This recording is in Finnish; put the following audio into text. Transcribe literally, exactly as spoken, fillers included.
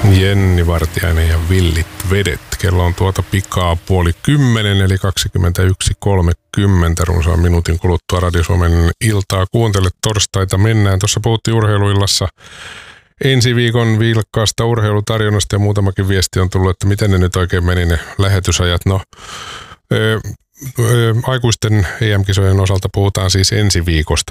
Jenni Vartiainen ja Villit vedet. Kello on tuota pikaa puoli kymmenen, eli kaksikymmentäyksi kolmekymmentä runsaan minuutin kuluttua Radio Suomen iltaa. Kuuntele torstaita mennään. Tuossa puhuttiin urheiluillassa ensi viikon vilkkaasta urheilutarjonnasta ja muutamakin viesti on tullut, että miten ne nyt oikein meni ne lähetysajat. No, ö, ö, aikuisten E M-kisojen osalta puhutaan siis ensi viikosta